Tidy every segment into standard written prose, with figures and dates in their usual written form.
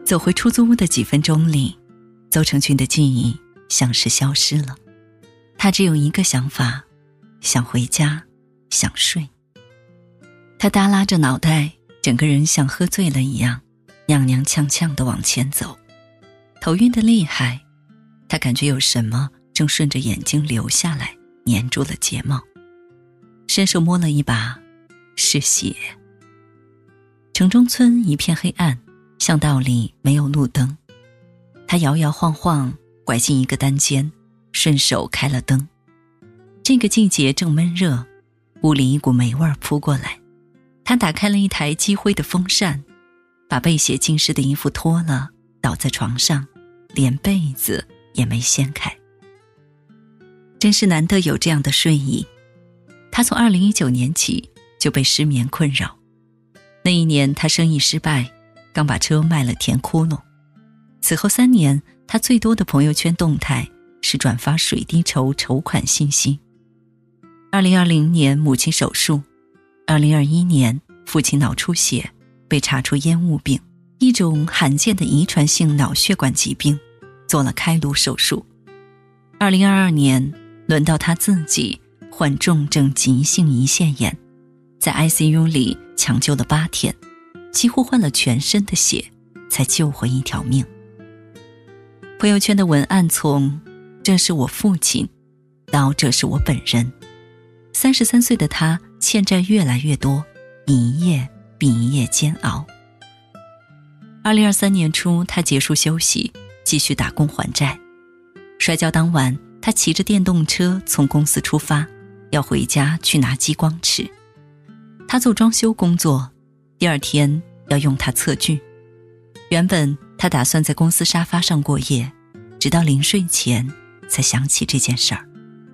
走回出租屋的几分钟里，邹成俊的记忆像是消失了。他只有一个想法，想回家，想睡。他耷拉着脑袋，整个人像喝醉了一样，踉踉跄跄地往前走。头晕得厉害，他感觉有什么正顺着眼睛流下来，粘住了睫毛。伸手摸了一把，是血。城中村一片黑暗，巷道里没有路灯。他摇摇晃晃拐进一个单间，顺手开了灯。这个季节正闷热，屋里一股霉味扑过来。他打开了一台积灰的风扇，把被血浸湿的衣服脱了，倒在床上，连被子也没掀开。真是难得有这样的睡意。他从2019年起就被失眠困扰。那一年他生意失败，刚把车卖了填窟窿。此后3年，他最多的朋友圈动态是转发水滴筹筹款信息。2020年母亲手术，2021年父亲脑出血，被查出烟雾病，一种罕见的遗传性脑血管疾病，做了开颅手术。2022年轮到他自己患重症急性胰腺炎，在 ICU 里抢救了8天，几乎换了全身的血才救回一条命。朋友圈的文案从这是我父亲到这是我本人。33岁的他欠债越来越多，一夜比一夜煎熬。2023年初，他结束休息，继续打工还债。摔跤当晚，他骑着电动车从公司出发，要回家去拿激光尺。他做装修工作，第2天要用它测距。原本他打算在公司沙发上过夜，直到临睡前才想起这件事儿。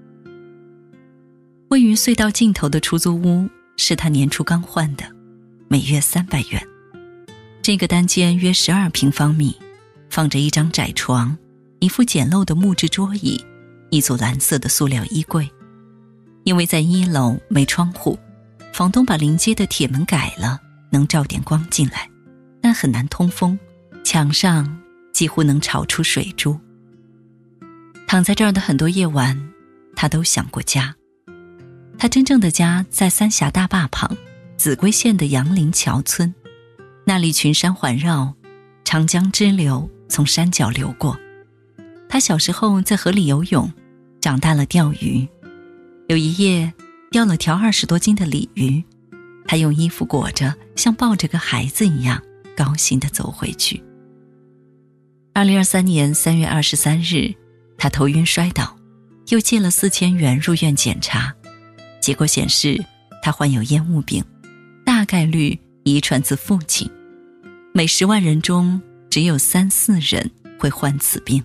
位于隧道尽头的出租屋是他年初刚换的，每月300元。这个单间约12平方米，放着一张窄床，一副简陋的木质桌椅，一组蓝色的塑料衣柜。因为在1楼没窗户，房东把临街的铁门改了，能照点光进来，但很难通风，墙上几乎能炒出水珠。躺在这儿的很多夜晚，他都想过家。他真正的家在三峡大坝旁，秭归县的杨林桥村，那里群山环绕，长江支流从山脚流过。他小时候在河里游泳，长大了钓鱼。有一夜钓了条20多斤的鲤鱼，他用衣服裹着，像抱着个孩子一样高兴地走回去。2023年3月23日，他头晕摔倒，又借了4000元入院检查，结果显示他患有烟雾病，大概率遗传自父亲，每10万人中只有3-4人会患此病。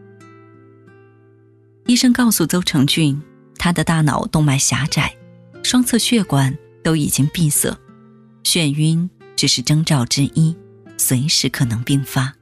医生告诉邹成俊，他的大脑动脉狭窄，双侧血管都已经闭塞，眩晕只是征兆之一，随时可能并发。